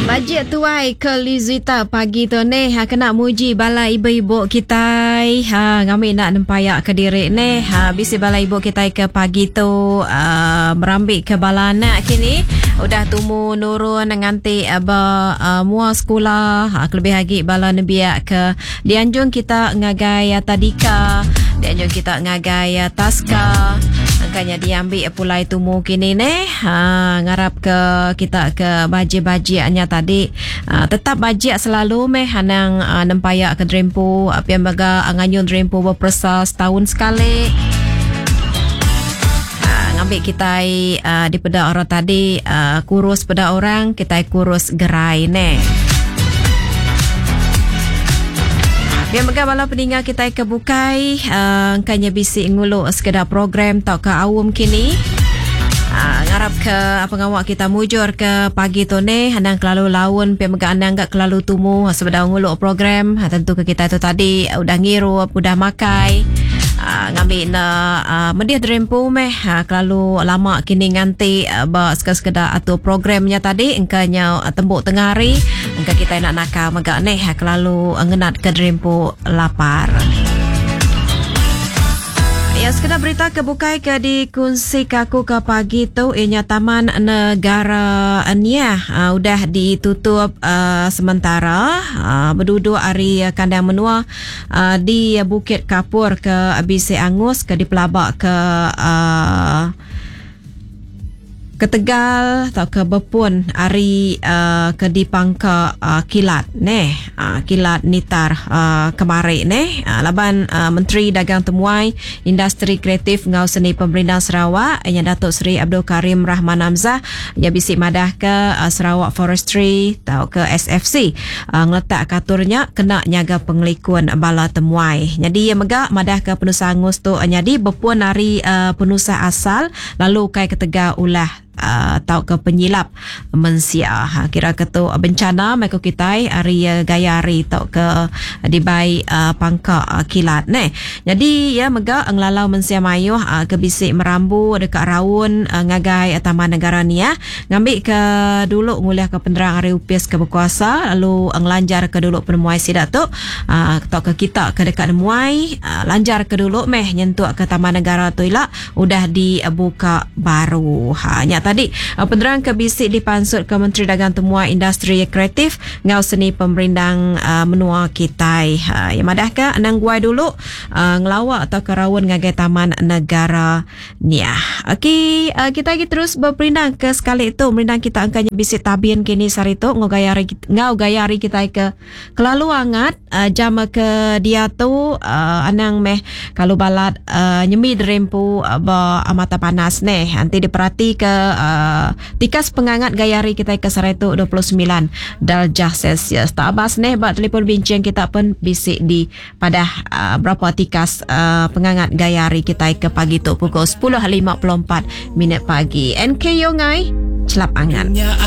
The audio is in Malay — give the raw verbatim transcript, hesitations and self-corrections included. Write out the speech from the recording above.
Bajet tuai ke Lizita pagi tu ni ha, kena muji bala ibu-ibu kita ha, ngambil nak nempayak ke diri ni ha, bisi bala ibu kita ke pagi tu uh, merambil ke bala anak kini udah tumu nurun nganti aba uh, mua sekolah ha, lebih lagi bala nebiak ke dianjung kita ngagai tadika dianjung kita ngagai taska angkanya diambil pulai tumu kini ni ha, ngarap ke kita ke baji-bajiannya tadi uh, tetap bajiak selalu meh hanang uh, nempayak ke drempo apa yang baga nganyun drempo berpersa setahun sekali uh, ngambil kita uh, di peda orang tadi uh, kurus peda orang kita kurus gerai ne biar megah bala peninggal kita kebukai uh, angkanya bisik nguluk sekedar program tak ke awam kini uh, ngarap ke apa ngawak kita mujur ke pagi tu ni handang kelalu laun biar megah andang gak kelalu tumu sebedah nguluk program uh, tentu ke kita tu tadi uh, udah ngirup udah makai uh, ngambil na uh, mediah drempo meh uh, kelalu lama kini nganti uh, ba sekedar atau programnya tadi engkanya uh, tembuk tengah hari engka kita nak nakal megak ni uh, kelalu uh, ngenat ke drempo lapar. Ya, sekedar berita kebukai ke dikunci kaku ke pagi tu ianya Taman Negara Nia uh, udah ditutup uh, sementara uh, berduduk hari uh, kandang menua uh, di Bukit Kapur ke Bisi Angus ke di Pelabak ke uh, ke Tegal atau ke Bepun hari uh, ke di Pangka uh, Kilat ne uh, Kilat Nitar uh, kemari ne uh, laban uh, Menteri Dagang Temuai Industri Kreatif Ngau Seni Pemerintahan Sarawak yang Datuk Seri Abdul Karim Rahman Hamzah yang bisik madah ke uh, Sarawak Forestry atau ke S F C uh, ngeletak katurnya kena nyaga pengelikuan bala temuai jadi yang megak madah ke penusa Angus tu jadi Bepun hari uh, penusa asal lalu kai ke Tegal ulah Uh, atau ke penyilap mensia ha, kira ketu bencana mereka kita hari uh, gaya hari tau ke dibai uh, pangka uh, kilat ne jadi ya mega nglalau mensia mayuh uh, ke bisik merambu dekat raun uh, ngagai uh, Taman Negara Nia ngambil ke dulu nguliah ke penerang hari upis ke berkuasa lalu uh, ngelanjar ke dulu penemuai sidak tu uh, tau ke kita ke dekat nemuai uh, lanjar ke dulu meh nyentuh ke Taman Negara tu ilak udah dibuka baru ha nyata tadi penerang ke bisik dipansut ke Menteri Dagang Temuai Industri Kreatif Ngau Seni Pemerintahan uh, menua kita uh, yang madah ke anang guai dulu uh, ngelawak atau kerawun ngagai Taman Negara Nia. Okey, uh, kita lagi terus berperindang ke sekali itu merindang kita angkanya bisik tabian kini sari tu ngau gayari ngau gayari kita ke kelalu angat uh, jam ke dia tu uh, anang meh kalau balat uh, nyemi drempu uh, ba amata panas ne nanti diperhati ke Uh, tikas pengangat gayari kita ke Saraitu dua puluh sembilan darjah Celsius. Tak abas neh buat telefon bincang kita pun bisik di pada uh, berapa tikas uh, pengangat gayari kita ke pagi tu pukul sepuluh lima puluh empat minit pagi. N K Yongai celap angan.